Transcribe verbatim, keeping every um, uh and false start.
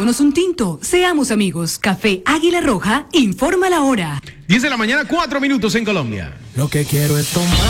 Tomémonos un tinto, seamos amigos. Café Águila Roja, informa la hora. diez de la mañana, cuatro minutos en Colombia. Lo que quiero es tomar.